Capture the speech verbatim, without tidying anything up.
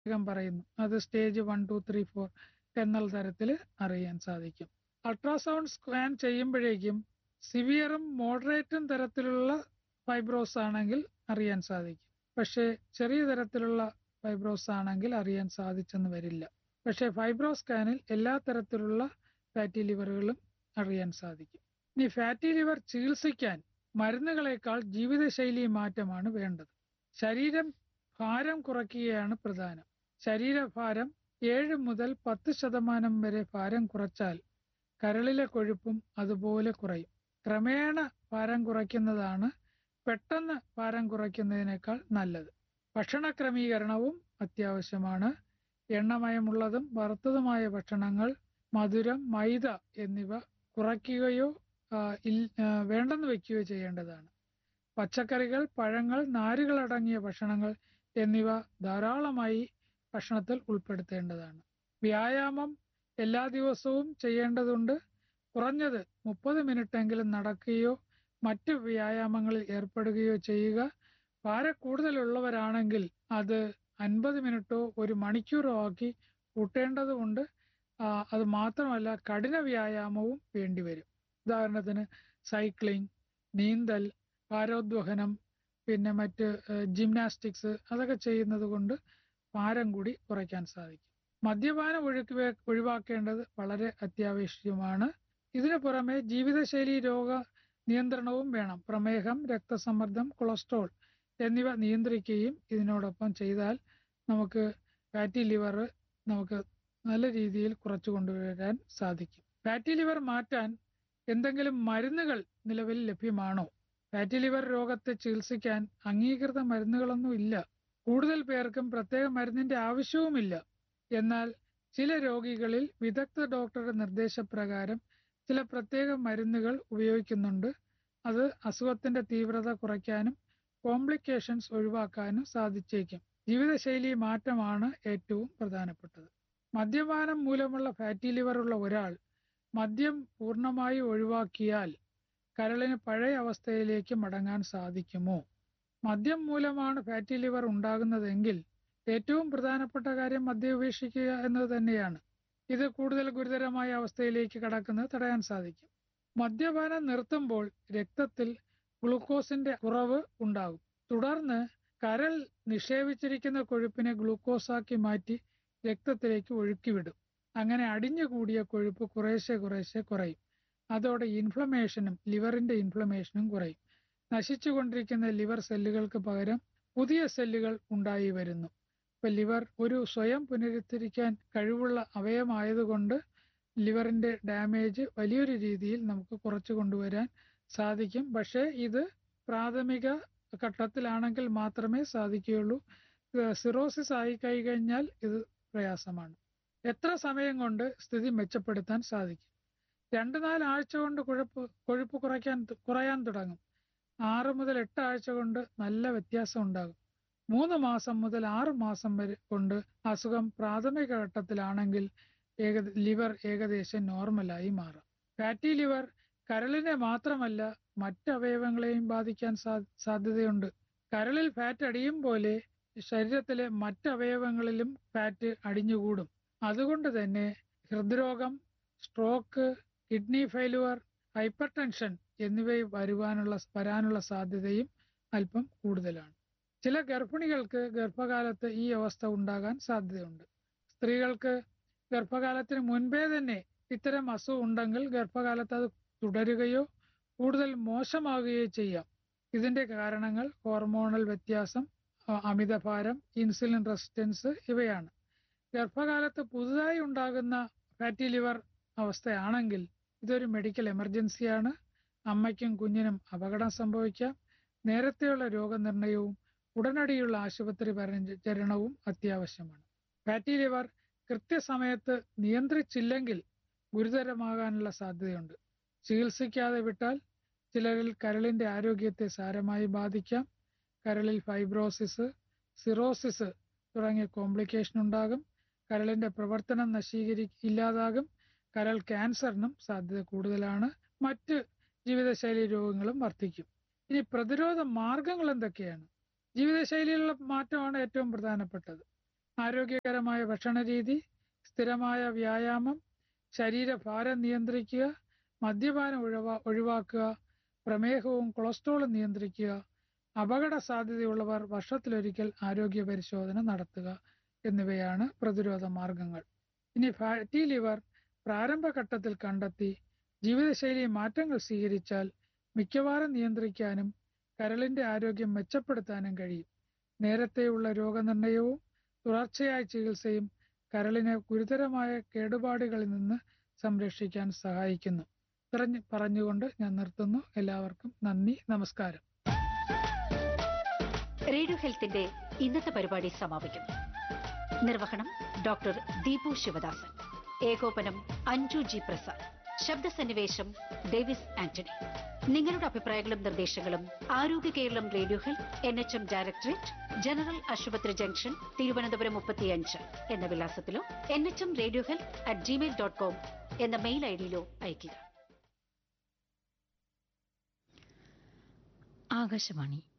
വേഗം പറയുന്നു. അത് stage one two three four എന്നുള്ള തരത്തിൽ അറിയാൻ സാധിക്കും. അൾട്രാസൗണ്ട് സ്കാൻ ചെയ്യുമ്പോഴേക്കും സിവിയറും മോഡറേറ്റും തരത്തിലുള്ള ഫൈബ്രോസ് ആണെങ്കിൽ അറിയാൻ സാധിക്കും. പക്ഷേ ചെറിയ തരത്തിലുള്ള ഫൈബ്രോസ് ആണെങ്കിൽ അറിയാൻ സാധിച്ചെന്ന് വരില്ല. പക്ഷേ ഫൈബ്രോ സ്കാനിൽ എല്ലാ തരത്തിലുള്ള ഫാറ്റി ലിവറുകളും അറിയാൻ സാധിക്കും. ഇനി ഫാറ്റി ലിവർ ചികിത്സിക്കാൻ മരുന്നുകളെക്കാൾ ജീവിതശൈലി മാറ്റമാണ് വേണ്ടത്. ശരീരം ഭാരം കുറയ്ക്കുകയാണ് പ്രധാനം. ശരീരഭാരം ഏഴ് മുതൽ പത്ത് ശതമാനം വരെ ഭാരം കുറച്ചാൽ കരളിലെ കൊഴുപ്പും അതുപോലെ കുറയും. ക്രമേണ ഭാരം കുറയ്ക്കുന്നതാണ് പെട്ടെന്ന് ഭാരം കുറയ്ക്കുന്നതിനേക്കാൾ നല്ലത്. ഭക്ഷണ ക്രമീകരണവും അത്യാവശ്യമാണ്. എണ്ണമയമുള്ളതും വറുത്തതുമായ ഭക്ഷണങ്ങൾ, മധുരം, മൈദ എന്നിവ കുറയ്ക്കുകയോ വേണ്ടെന്ന് വെക്കുകയോ ചെയ്യേണ്ടതാണ്. പച്ചക്കറികൾ, പഴങ്ങൾ, നാരുകൾ അടങ്ങിയ ഭക്ഷണങ്ങൾ എന്നിവ ധാരാളമായി ഭക്ഷണത്തിൽ ഉൾപ്പെടുത്തേണ്ടതാണ്. വ്യായാമം എല്ലാ ദിവസവും ചെയ്യേണ്ടതുണ്ട്. കുറഞ്ഞത് മുപ്പത് മിനിറ്റെങ്കിലും നടക്കുകയോ മറ്റ് വ്യായാമങ്ങളിൽ ഏർപ്പെടുകയോ ചെയ്യുക. ഭാരക്കൂടുതലുള്ളവരാണെങ്കിൽ അത് അൻപത് മിനിറ്റോ ഒരു മണിക്കൂറോ ആക്കി കൂട്ടേണ്ടതുണ്ട്. അത് മാത്രമല്ല കഠിന വ്യായാമവും വേണ്ടിവരും. ഉദാഹരണത്തിന് സൈക്ലിംഗ്, നീന്തൽ, ഭാരോദ്വഹനം, പിന്നെ മറ്റ് ജിംനാസ്റ്റിക്സ് അതൊക്കെ ചെയ്യുന്നത് കൊണ്ട് ഭാരം കൂടി കുറയ്ക്കാൻ സാധിക്കും. മദ്യപാനം ഒഴുക്കി ഒഴിവാക്കേണ്ടത് വളരെ അത്യാവശ്യമാണ്. ഇതിനു പുറമെ ജീവിതശൈലി രോഗ നിയന്ത്രണവും വേണം. പ്രമേഹം, രക്തസമ്മർദ്ദം, കൊളസ്ട്രോൾ എന്നിവ നിയന്ത്രിക്കുകയും ഇതിനോടൊപ്പം ചെയ്താൽ നമുക്ക് ഫാറ്റി ലിവർ നമുക്ക് നല്ല രീതിയിൽ കുറച്ചു കൊണ്ടുവരാൻ സാധിക്കും. ഫാറ്റി ലിവർ മാറ്റാൻ എന്തെങ്കിലും മരുന്നുകൾ നിലവിൽ ലഭ്യമാണോ? ഫാറ്റി ലിവർ രോഗത്തെ ചികിത്സിക്കാൻ അംഗീകൃത മരുന്നുകളൊന്നും ഇല്ല. കൂടുതൽ പേർക്കും പ്രത്യേക മരുന്നിന്റെ ആവശ്യവുമില്ല. എന്നാൽ ചില രോഗികളിൽ വിദഗ്ധ ഡോക്ടറുടെ നിർദ്ദേശപ്രകാരം ചില പ്രത്യേക മരുന്നുകൾ ഉപയോഗിക്കുന്നുണ്ട്. അത് അസുഖത്തിന്റെ തീവ്രത കുറയ്ക്കാനും കോംപ്ലിക്കേഷൻസ് ഒഴിവാക്കാനും സാധിച്ചേക്കും. ജീവിതശൈലി മാറ്റമാണ് ഏറ്റവും പ്രധാനപ്പെട്ടത്. മദ്യപാനം മൂലമുള്ള ഫാറ്റി ലിവർ ഉള്ള ഒരാൾ മദ്യം പൂർണ്ണമായി ഒഴിവാക്കിയാൽ കരളിന് പഴയ അവസ്ഥയിലേക്ക് മടങ്ങാൻ സാധിക്കുമോ? മദ്യം മൂലമാണ് ഫാറ്റി ലിവർ ഉണ്ടാകുന്നതെങ്കിൽ ഏറ്റവും പ്രധാനപ്പെട്ട കാര്യം മദ്യം ഉപേക്ഷിക്കുക എന്നത് തന്നെയാണ്. ഇത് കൂടുതൽ ഗുരുതരമായ അവസ്ഥയിലേക്ക് കടക്കുന്നത് തടയാൻ സാധിക്കും. മദ്യപാനം നിർത്തുമ്പോൾ രക്തത്തിൽ ഗ്ലൂക്കോസിന്റെ കുറവ് ഉണ്ടാകും. തുടർന്ന് കരൾ നിക്ഷേപിച്ചിരിക്കുന്ന കൊഴുപ്പിനെ ഗ്ലൂക്കോസാക്കി മാറ്റി രക്തത്തിലേക്ക് ഒഴുക്കിവിടും. അങ്ങനെ അടിഞ്ഞുകൂടിയ കൊഴുപ്പ് കുറേശ്ശെ കുറേശ്ശെ കുറയും. അതോടെ ഇൻഫ്ലമേഷനും ലിവറിന്റെ ഇൻഫ്ലമേഷനും കുറയും. നശിച്ചുകൊണ്ടിരിക്കുന്ന ലിവർ സെല്ലുകൾക്ക് പകരം പുതിയ സെല്ലുകൾ ഉണ്ടായി വരുന്നു. ഇപ്പൊ ലിവർ ഒരു സ്വയം പുനരുദ്ധരിക്കാൻ കഴിവുള്ള അവയവമായതുകൊണ്ട് ലിവറിന്റെ ഡാമേജ് വലിയൊരു രീതിയിൽ നമുക്ക് കുറച്ചു കൊണ്ടുവരാൻ സാധിക്കും. പക്ഷേ ഇത് പ്രാഥമിക ഘട്ടത്തിലാണെങ്കിൽ മാത്രമേ സാധിക്കുകയുള്ളൂ. സിറോസിസ് ആയി കഴിഞ്ഞാൽ ഇത് പ്രയാസമാണ്. എത്ര സമയം കൊണ്ട് സ്ഥിതി മെച്ചപ്പെടുത്താൻ സാധിക്കും? രണ്ട് നാല് ആഴ്ച കൊണ്ട് കൊഴുപ്പ് കൊഴുപ്പ് കുറയ്ക്കാൻ കുറയാൻ തുടങ്ങും. ആറ് മുതൽ എട്ട് ആഴ്ച കൊണ്ട് നല്ല വ്യത്യാസം ഉണ്ടാകും. മൂന്ന് മാസം മുതൽ ആറ് മാസം വരെ കൊണ്ട് അസുഖം പ്രാഥമിക ഘട്ടത്തിലാണെങ്കിൽ ഏക ലിവർ ഏകദേശം നോർമലായി മാറാം. ഫാറ്റി ലിവർ കരളിനെ മാത്രമല്ല മറ്റ് അവയവങ്ങളെയും ബാധിക്കാൻ സാധ്യതയുണ്ട്. കരളിൽ ഫാറ്റ് അടിയും പോലെ ശരീരത്തിലെ മറ്റ് അവയവങ്ങളിലും ഫാറ്റ് അടിഞ്ഞുകൂടും. അതുകൊണ്ട് തന്നെ ഹൃദ്രോഗം, stroke, kidney failure, hyper tension എന്നിവ വരുവാനുള്ള വരാനുള്ള സാധ്യതയും അല്പം കൂടുതലാണ്. ചില ഗർഭിണികൾക്ക് ഗർഭകാലത്ത് ഈ അവസ്ഥ ഉണ്ടാകാൻ സാധ്യതയുണ്ട്. സ്ത്രീകൾക്ക് ഗർഭകാലത്തിന് മുൻപേ തന്നെ ഇത്തരം അസുഖം ഉണ്ടെങ്കിൽ ഗർഭകാലത്ത് അത് തുടരുകയോ കൂടുതൽ മോശമാകുകയോ ചെയ്യാം. ഇതിന്റെ കാരണങ്ങൾ ഹോർമോണൽ വ്യത്യാസം, അമിതഭാരം, ഇൻസുലിൻ റെസിസ്റ്റൻസ് ഇവയാണ്. ഗർഭകാലത്ത് പുതുതായി ഉണ്ടാകുന്ന ഫാറ്റി ലിവർ അവസ്ഥയാണെങ്കിൽ ഇതൊരു മെഡിക്കൽ എമർജൻസിയാണ്. അമ്മയ്ക്കും കുഞ്ഞിനും അപകടം സംഭവിക്കാം. നേരത്തെയുള്ള രോഗനിർണയവും ഉടനടിയുള്ള ആശുപത്രി പരിചരണവും അത്യാവശ്യമാണ്. ഫാറ്റി ലിവർ കൃത്യസമയത്ത് നിയന്ത്രിച്ചില്ലെങ്കിൽ ഗുരുതരമാകാനുള്ള സാധ്യതയുണ്ട്. ചികിത്സിക്കാതെ വിട്ടാൽ ചിലരിൽ കരളിന്റെ ആരോഗ്യത്തെ സാരമായി ബാധിക്കാം. കരളിൽ ഫൈബ്രോസിസ്, സിറോസിസ് തുടങ്ങിയ കോംപ്ലിക്കേഷൻ ഉണ്ടാകും. കരളിന്റെ പ്രവർത്തനം നശീകരി ഇല്ലാതാകും. കരൾ ക്യാൻസറിനും സാധ്യത കൂടുതലാണ്. മറ്റ് ജീവിതശൈലി രോഗങ്ങളും വർദ്ധിക്കും. ഇനി പ്രതിരോധ മാർഗങ്ങൾ എന്തൊക്കെയാണ്? ജീവിതശൈലിയിലുള്ള മാറ്റമാണ് ഏറ്റവും പ്രധാനപ്പെട്ടത്. ആരോഗ്യകരമായ ഭക്ഷണരീതി, സ്ഥിരമായ വ്യായാമം, ശരീരഭാരം നിയന്ത്രിക്കുക, മദ്യപാനം ഒഴിവാ ഒഴിവാക്കുക, പ്രമേഹവും കൊളസ്ട്രോളും നിയന്ത്രിക്കുക, അപകട സാധ്യതയുള്ളവർ വർഷത്തിലൊരിക്കൽ ആരോഗ്യ പരിശോധന നടത്തുക എന്നിവയാണ് പ്രതിരോധ മാർഗങ്ങൾ. ഇനി ഫാറ്റി ലിവർ പ്രാരംഭഘട്ടത്തിൽ കണ്ടെത്തി ജീവിതശൈലി മാറ്റങ്ങൾ സ്വീകരിച്ചാൽ മിക്കവാറും നിയന്ത്രിക്കാനും കരളിന്റെ ആരോഗ്യം മെച്ചപ്പെടുത്താനും കഴിയും. നേരത്തെയുള്ള രോഗനിർണയവും തുടർച്ചയായ ചികിത്സയും കരളിനെ ഗുരുതരമായ കേടുപാടുകളിൽ നിന്ന് സംരക്ഷിക്കാൻ സഹായിക്കുന്നു. ഇത്രയും പറഞ്ഞുകൊണ്ട് ഞാൻ നിർത്തുന്നു. എല്ലാവർക്കും നന്ദി, നമസ്കാരം. റേഡിയോ ഹെൽത്തിന്റെ ഇന്നത്തെ പരിപാടി സമാപിക്കുന്നു. നിർവഹണം ഡോക്ടർ ദീപു ശിവദാസൻ, ഏകോപനം അഞ്ജു ജി പ്രസാദ്, ശബ്ദസന്നിവേശം ഡേവിസ് ആന്റണി. നിങ്ങളുടെ അഭിപ്രായങ്ങളും നിർദ്ദേശങ്ങളും ആരോഗ്യ Keralam radio health N H M directorate, general ആശുപത്രി ജംഗ്ഷൻ, തിരുവനന്തപുരം മുപ്പത്തിയഞ്ച് എന്ന വിലാസത്തിലോ N H M radio health at Gmail dot com എന്ന മെയിൽ ഐ ഡിയിലോ അയയ്ക്കുക. ആകാശവാണി